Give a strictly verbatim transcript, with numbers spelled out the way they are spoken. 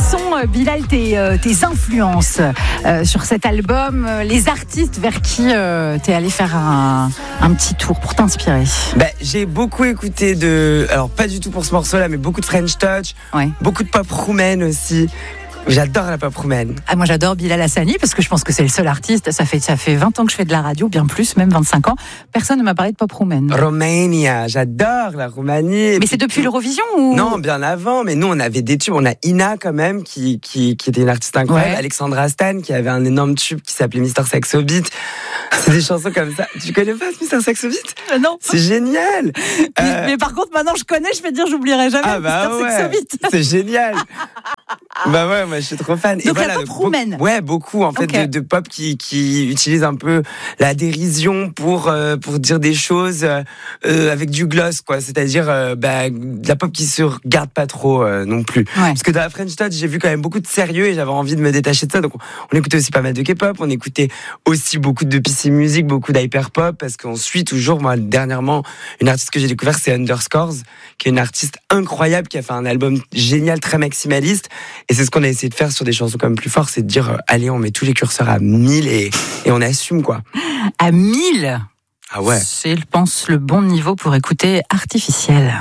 sont, Bilal, tes, euh, tes influences euh, sur cet album, euh, les artistes vers qui euh, t'es allé faire un, un petit tour pour t'inspirer? Bah, j'ai beaucoup écouté de... Alors, pas du tout pour ce morceau-là, mais beaucoup de French Touch, Ouais. beaucoup de pop roumaine aussi. J'adore la pop roumaine. Ah, moi j'adore Bilal Hassani parce que je pense que c'est le seul artiste. Ça fait, ça fait vingt ans que je fais de la radio, bien plus, même vingt-cinq ans. Personne ne m'a parlé de pop roumaine. Romania, j'adore la Roumanie. Mais c'est depuis l'Eurovision ou... Non, bien avant, mais nous on avait des tubes. On a Ina quand même, qui, qui, qui était une artiste incroyable. Ouais. Alexandra Stan, qui avait un énorme tube qui s'appelait Mister Saxo Beat. C'est des chansons comme ça. Tu connais pas Mister Saxo Beat? Euh, non. C'est génial. Mais, Euh, mais par contre, maintenant je connais, je vais te dire, j'oublierai jamais. Ah bah Mister ouais, Saxo Beat. c'est génial. Bah ouais, moi je suis trop fan. Donc la pop beau- roumaine. Ouais, beaucoup en fait Ok. de, de pop qui qui utilise un peu la dérision pour euh, pour dire des choses euh, euh, avec du gloss quoi, c'est-à-dire euh, bah, de la pop qui se regarde pas trop euh, non plus. Ouais. Parce que dans la French Touch, j'ai vu quand même beaucoup de sérieux et j'avais envie de me détacher de ça. Donc on écoutait aussi pas mal de K-pop, on écoutait aussi beaucoup de P C music, beaucoup d'hyper pop parce qu'on suit toujours. Moi dernièrement, une artiste que j'ai découvert c'est Underscores, qui est une artiste incroyable qui a fait un album génial, très maximaliste. Et c'est ce qu'on a essayé de faire sur des chansons comme Plus Fort, c'est de dire euh, allez, on met tous les curseurs à mille et, et on assume quoi. À mille. Ah ouais. C'est, je pense, le bon niveau pour écouter Artificiel.